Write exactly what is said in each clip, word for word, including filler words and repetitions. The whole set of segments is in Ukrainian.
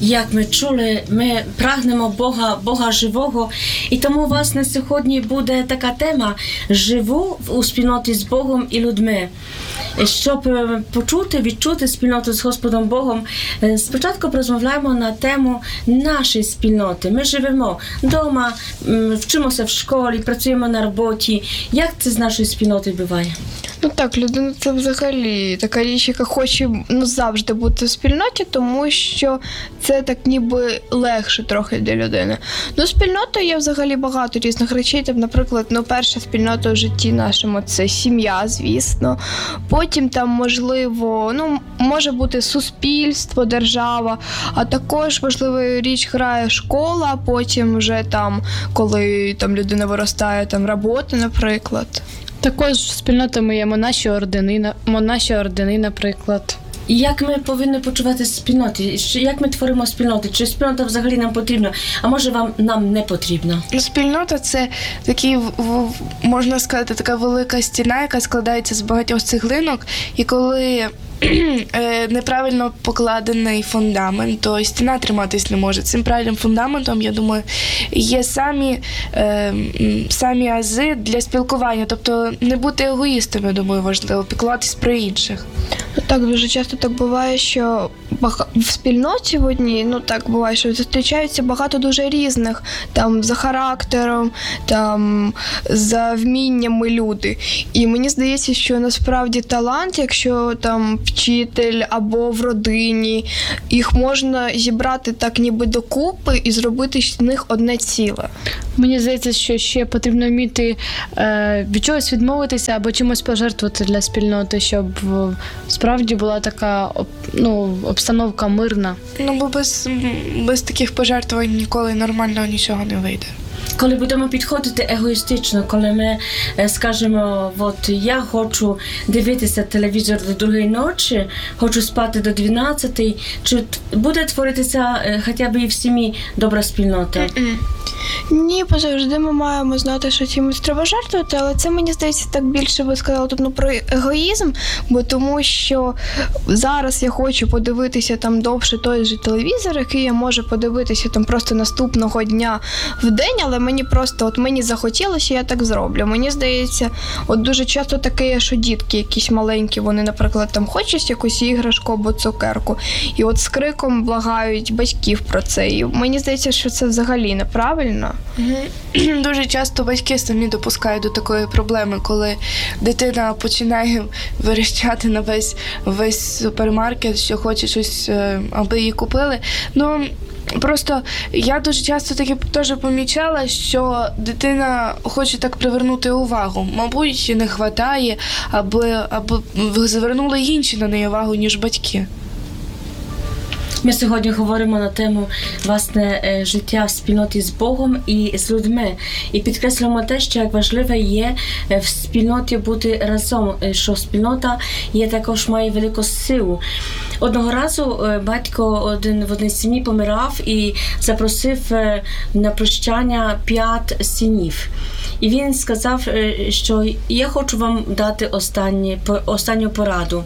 Як ми чули, ми прагнемо Бога, Бога живого, і тому, власне, сьогодні буде така тема «Живу у спільноті з Богом і людьми». Щоб почути, відчути спільноту з Господом Богом, спочатку порозмовляємо на тему нашої спільноти. Ми живемо вдома, вчимося в школі, працюємо на роботі. Як це з нашою спільнотою буває? Ну так, людина – це взагалі така річ, яка хоче ну, завжди бути в спільноті, тому що це так ніби легше трохи для людини. Ну, спільнотою є взагалі багато різних речей. Там, наприклад, ну, перша спільнота в житті нашому – це сім'я, звісно. Потім там, можливо, ну, може бути суспільство, держава, а також важлива річ грає школа, потім вже там, коли там людина виростає, там робота, наприклад. Також спільнотами є монаші ордени, монаші ордени, наприклад. Як ми повинні почувати спільноти? Як ми творимо спільноти? Чи спільнота взагалі нам потрібна? А може вам нам не потрібна? Спільнота – це такий, можна сказати, така велика стіна, яка складається з багатьох цеглинок. І коли неправильно покладений фундамент, то стіна триматись не може. Цим правильним фундаментом, я думаю, є самі, е, самі ази для спілкування. Тобто не бути егоїстами, думаю, важливо, піклуватись про інших. Так, дуже часто так буває, що в спільноті в одній, ну так буває, що зустрічаються багато дуже різних, там, за характером, там, за вміннями люди. І мені здається, що насправді талант, якщо там вчитель або в родині, їх можна зібрати так ніби докупи і зробити з них одне ціле. Мені здається, що ще потрібно вміти е, від чогось відмовитися або чимось пожертвувати для спільноти, щоб справді була така ну, обстановка мирна. Ну, бо без, без таких пожертвувань ніколи нормального нічого не вийде. Коли будемо підходити егоїстично, коли ми скажемо, от я хочу дивитися телевізор до другої ночі, хочу спати до дванадцятої, чи буде творитися хоча б і в сім'ї добра спільнота? Mm-mm. Ні, завжди ми маємо знати, що чимось треба жертвувати, але це, мені здається, так більше ви сказали тут ну, про егоїзм, бо тому що зараз я хочу подивитися там довше той же телевізор, який я можу подивитися там просто наступного дня в день, але мені просто, от мені захотілося, я так зроблю. Мені здається, от дуже часто таке, що дітки якісь маленькі, вони, наприклад, там хочуть якусь іграшку або цукерку, і от з криком благають батьків про це. І мені здається, що це взагалі неправильно. Дуже часто батьки самі допускають до такої проблеми, коли дитина починає верещати на весь, весь супермаркет, що хоче щось, аби її купили. Ну, просто я дуже часто таки теж помічала, що дитина хоче так привернути увагу. Мабуть, не вистачає, аби, аби звернули інші на неї увагу, ніж батьки. Ми сьогодні говоримо на тему, власне, життя в спільноті з Богом і з людьми. І підкреслюємо те, що як важливе є в спільноті бути разом, що спільнота є також має велику силу. Одного разу батько один в одній сім'ї помирав і запросив на прощання п'ять синів. І він сказав, що я хочу вам дати останні, останню пораду.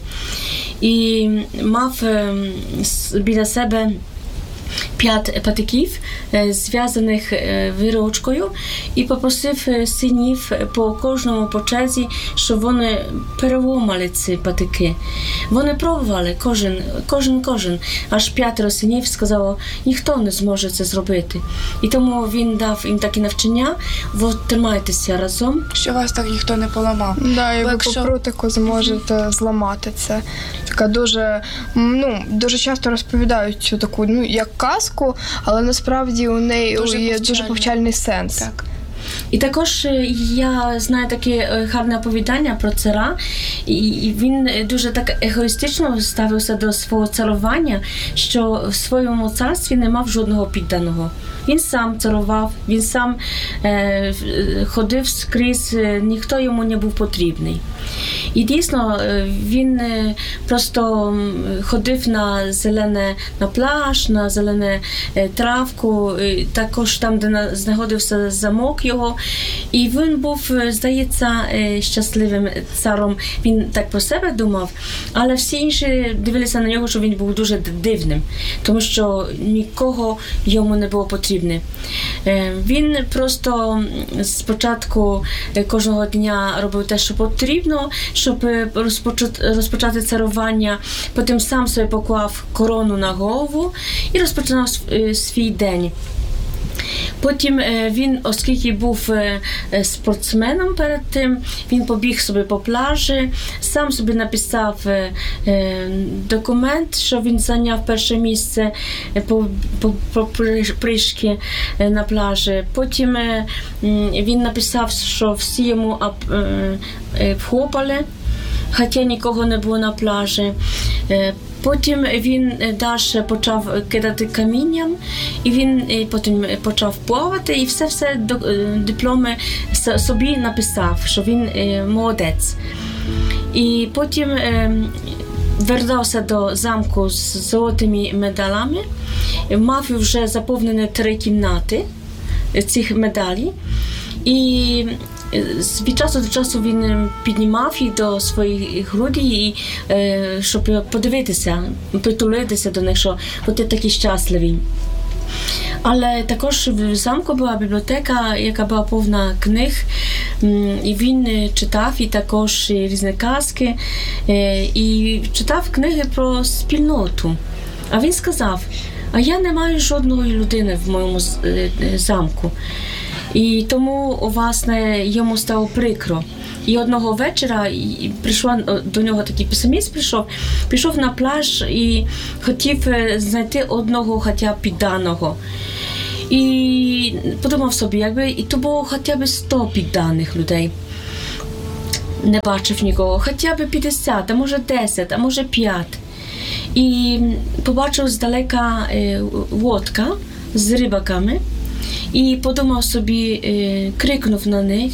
І мав біля себе п'ять патиків, зв'язаних вірочкою, і попросив синів по кожному по черзі, щоб вони переломали ці патики. Вони пробували, кожен, кожен, кожен. Аж п'ятеро синів сказало, ніхто не зможе це зробити. І тому він дав їм такі навчання, от тримайтеся разом. Що вас так ніхто не поламав. Да, і ви якщо... по прутику зможете зламати це. Така дуже, ну, дуже часто розповідають цю таку, ну, як казку, але насправді у неї дуже є повчальний. дуже повчальний сенс. Так. І також я знаю таке гарне оповідання про цара, і він дуже так егоїстично ставився до свого царування, що в своєму царстві не мав жодного підданого. Він сам царував, він сам е, ходив скрізь, ніхто йому не був потрібний. І дійсно, він просто ходив на зелене, на пляж, на зелене травку, також там, де знаходився замок його, нього. І він був, здається, щасливим царом. Він так про себе думав, але всі інші дивилися на нього, що він був дуже дивним, тому що нікого йому не було потрібне. Він просто спочатку кожного дня робив те, що потрібно, щоб розпочати царування. Потім сам собі поклав корону на голову і розпочинав свій день. Потім він, оскільки був спортсменом перед тим, він побіг собі по пляжі, сам собі написав документ, що він зайняв перше місце по, по, по прыжки на пляжі. Потім він написав, що всі йому вхопали, хоча нікого не було на пляжі. Потім він далі почав кидати камінням, і він потім почав плавати, і все-все дипломи собі написав, що він молодець. І потім вертався до замку з золотими медалями, мав вже заповнені три кімнати цих медалей. І від часу до часу він піднімав їх до своїх грудей, щоб подивитися, притулитися до них, що от я такий щасливий. Але також в замку була бібліотека, яка була повна книг, і він читав і також різні казки, і читав книги про спільноту. А він сказав, а я не маю жодної людини в моєму замку. І тому, власне, йому стало прикро. І одного вечора прийшла до нього такий писеміст, прийшов, пішов на пляж і хотів знайти одного хоча б підданого. І подумав собі, якби і то було хоча б сто підданих людей. Не бачив нікого, хоча б п'ятдесят, а може десять, а може п'ять. І побачив здалека лодка з рибаками. І подумав собі, крикнув на них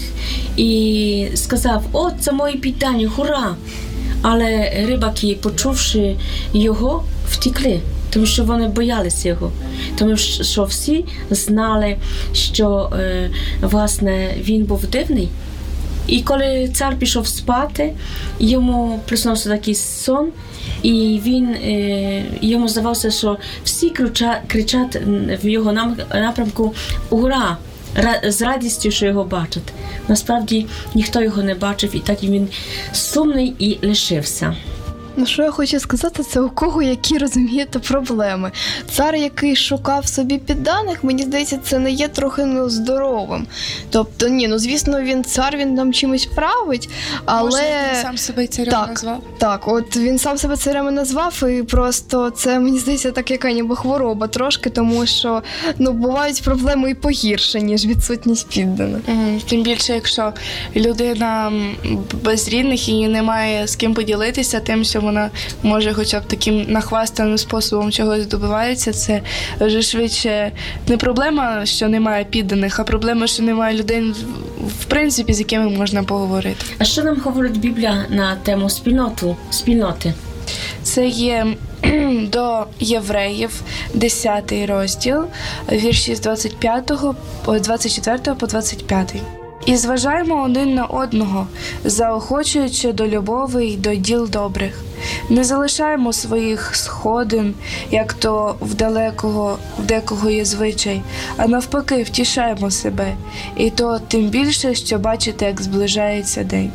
і сказав, о, це мої піддані, хура! Але рибаки, почувши його, втекли, тому що вони боялися його. Тому що всі знали, що, власне, він був дивний. І коли цар пішов спати, йому приснився такий сон, і він, йому здавалося, що всі кричать в його напрямку «Ура!» з радістю, що його бачать. Насправді, ніхто його не бачив, і так він сумний і лишився. Ну, що я хочу сказати, це у кого які, розумієте, проблеми. Цар, який шукав собі підданих, мені здається, це не є трохи нездоровим. Тобто, ні, ну, звісно, він цар, він нам чимось править, але... Може, він сам себе царем так, назвав? Так, от він сам себе царем назвав, і просто це, мені здається, так яка ніби хвороба трошки, тому що, ну, бувають проблеми і погірше, ніж відсутність підданих. Mm, тим більше, якщо людина без рідних і не має з ким поділитися тим, що вона може хоча б таким нахвастаним способом чогось добивається, це вже швидше не проблема, що немає підданих, а проблема, що немає людей, в принципі, з якими можна поговорити. А що нам говорить Біблія на тему спільноту, спільноти? Це є до Євреїв, десятий розділ, вірші з двадцять п'ятого, двадцять четвертого по двадцять п'ятий. І зважаємо один на одного, заохочуючи до любові й до діл добрих. Не залишаємо своїх сходин, як то в далекого, в декого є звичай, а навпаки втішаємо себе. І то тим більше, що бачите, як зближається день.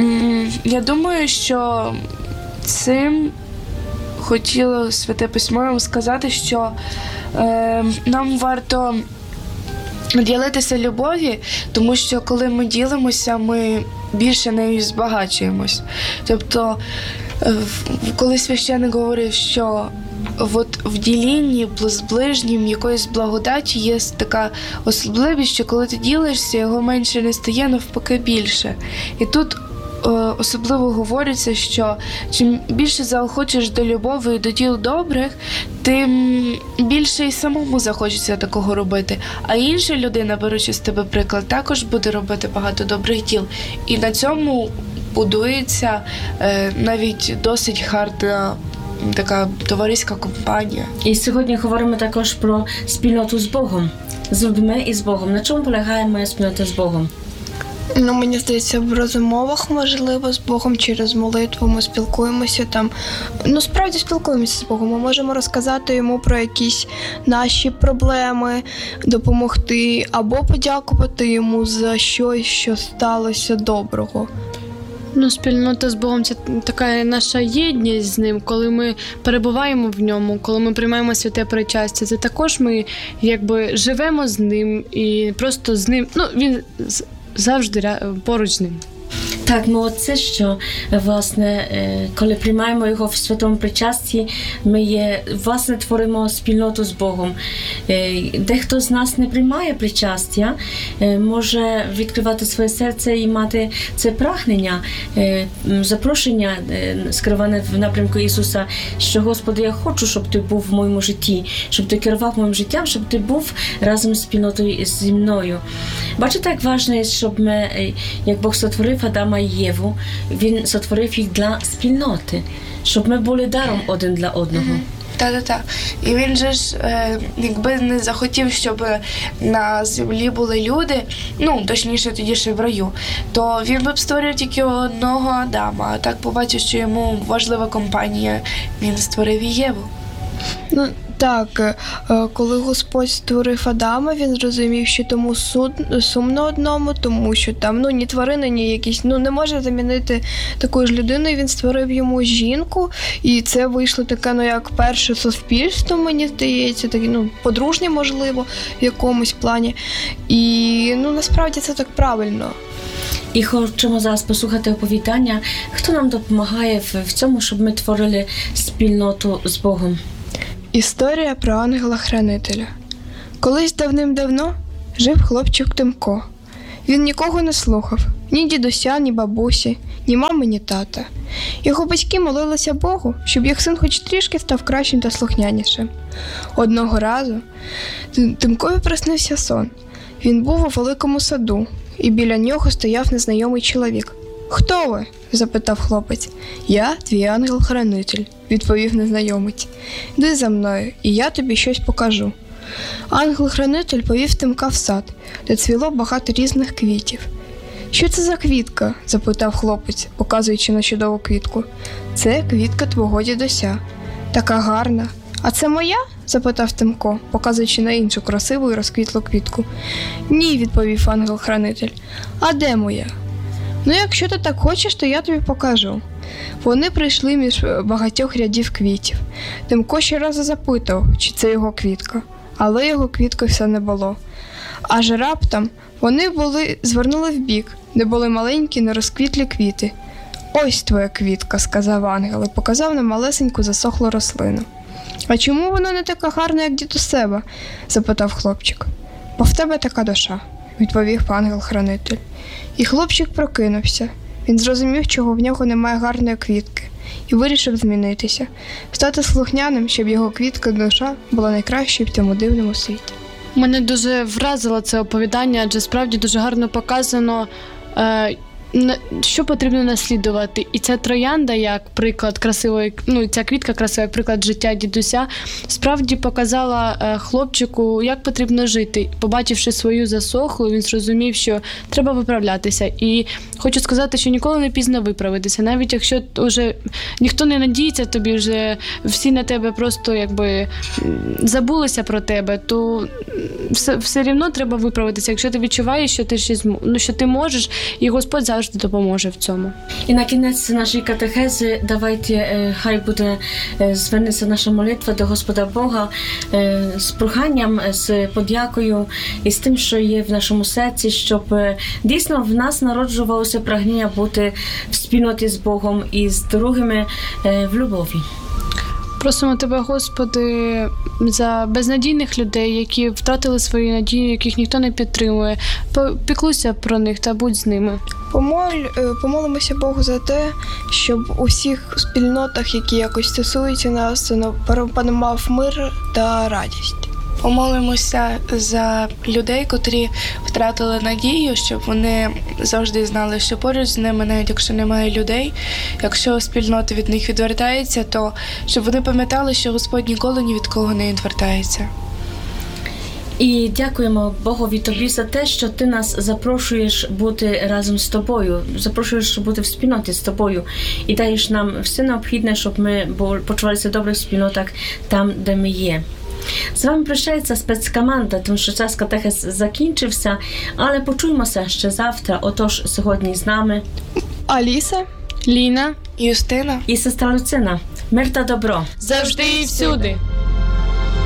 Я думаю, що цим хотіло Святе Письмо нам сказати, що е, нам варто ділитися любові, тому що коли ми ділимося, ми більше нею збагачуємось. Тобто, коли священник говорив, що от в ділінні з ближнім якоїсь благодаті є така особливість, що коли ти ділишся, його менше не стає, навпаки більше. І тут особливо говориться, що чим більше заохочеш до любові і до діл добрих, тим більше і самому захочеться такого робити. А інша людина, беручи з тебе приклад, також буде робити багато добрих діл. І на цьому будується е, навіть досить гарна така товариська компанія. І сьогодні говоримо також про спільноту з Богом. з людьми і з Богом. На чому полягає моя спільнота з Богом? Ну, мені здається, в розмовах, можливо, з Богом через молитву ми спілкуємося там. Ну, справді спілкуємося з Богом. Ми можемо розказати йому про якісь наші проблеми, допомогти, або подякувати йому за щось, що сталося доброго. Ну, спільнота з Богом – це така наша єдність з Ним, коли ми перебуваємо в Ньому, коли ми приймаємо святе причастя. Це також ми якби живемо з Ним і просто з Ним, ну, Він з- завжди ря- поруч з Ним. Так, ну оце що, власне, е, коли приймаємо його в святому причасті, ми є, власне, творимо спільноту з Богом. Е, Дехто з нас не приймає причастя, е, може відкривати своє серце і мати це прагнення, е, м, запрошення, е, скероване в напрямку Ісуса, що, Господи, я хочу, щоб Ти був в моєму житті, щоб Ти керував моїм життям, щоб Ти був разом з спільнотою зі мною. Бачите, як важливо, щоб ми, е, як Бог сотворив Адама і Єву, Він сотворив їх для спільноти, щоб ми були даром один для одного. Та-та-та. І він же ж, е, якби не захотів, щоб на землі були люди, ну, точніше, тоді ще в раю, то він би б створив тільки одного Адама. А так побачив, що йому важлива компанія, він створив і Єву. Ну, так, е, коли Господь створив Адама, він зрозумів, що тому суд, сумно одному, тому що там, ну, ні тварини, ні якісь, ну, не може замінити таку ж людину, і він створив йому жінку, і це вийшло таке, ну, як перше суспільство, мені здається, таке, ну, подружнє, можливо, в якомусь плані. І, ну, насправді це так правильно. І хочемо зараз послухати оповідання, хто нам допомагає в, в цьому, щоб ми творили спільноту з Богом. Історія про ангела-хранителя. Колись давним-давно жив хлопчик Тимко. Він нікого не слухав, ні дідуся, ні бабусі, ні мами, ні тата. Його батьки молилися Богу, щоб їх син хоч трішки став кращим та слухнянішим. Одного разу Тим- Тимкові приснився сон. Він був у великому саду, і біля нього стояв незнайомий чоловік. «Хто ви?» – запитав хлопець. «Я твій ангел-хранитель», – відповів незнайомець. «Йди за мною, і я тобі щось покажу». Ангел-хранитель повів Тимка в сад, де цвіло багато різних квітів. «Що це за квітка?» – запитав хлопець, показуючи на чудову квітку. «Це квітка твого дідуся. Така гарна. А це моя?» – запитав Тимко, показуючи на іншу красиву і розквітлу квітку. «Ні», – відповів ангел-хранитель. «А де моя?» «Ну, якщо ти так хочеш, то я тобі покажу». Вони прийшли між багатьох рядів квітів. Тимко ще раз запитав, чи це його квітка, але його квітки все не було. Аж раптом вони були, звернули вбік, де були маленькі нерозквітлі квіти. «Ось твоя квітка», – сказав ангел і показав на малесеньку засохлу рослину. «А чому вона не така гарна, як дідусева?» – запитав хлопчик. «Бо в тебе така душа», – відповів ангел-хранитель. І хлопчик прокинувся. Він зрозумів, чого в нього немає гарної квітки, і вирішив змінитися, стати слухняним, щоб його квітка душа була найкращою в цьому дивному світі. Мене дуже вразило це оповідання, адже справді дуже гарно показано, е, на- що потрібно наслідувати. І ця троянда, як приклад красивої, ну ця квітка красива, як приклад життя дідуся, справді показала е, хлопчику, як потрібно жити. Побачивши свою засохлу, він зрозумів, що треба виправлятися. І хочу сказати, що ніколи не пізно виправитися. Навіть якщо вже ніхто не надіється тобі, вже всі на тебе просто якби м, забулися про тебе, то все, все рівно треба виправитися. Якщо ти відчуваєш, що ти ще зм- ну, що ти можеш, і Господь завжди допоможе в цьому. І на кінець нашої катехези давайте, е, хай буде е, звернеться наша молитва до Господа Бога е, з проханням, е, з подякою і з тим, що є в нашому серці, щоб е, дійсно в нас народжувалося прагнення бути в спільноті з Богом і з другими е, в любові. Просимо Тебе, Господи, за безнадійних людей, які втратили свою надію, яких ніхто не підтримує. Піклуйся про них та будь з ними. Помоль, е, помолимося Богу за те, щоб у всіх спільнотах, які якось стосуються нас, ну, панував мир та радість. Помолимося за людей, котрі втратили надію, щоб вони завжди знали, що поруч з ними, навіть якщо немає людей, якщо спільнота від них відвертається, то щоб вони пам'ятали, що Господь ніколи ні від кого не відвертається. І дякуємо Богові тобі за те, що ти нас запрошуєш бути разом з тобою, запрошуєш бути в спільноті з тобою і даєш нам все необхідне, щоб ми бу- почувалися добре в спільнотах там, де ми є. З вами прощається спецкоманда, тому що час катехез закінчився, але почуємося ще завтра. Отож, сьогодні з нами Аліса. Ліна Юстина. і сестра Люцина. Мир та добро! завжди і всюди.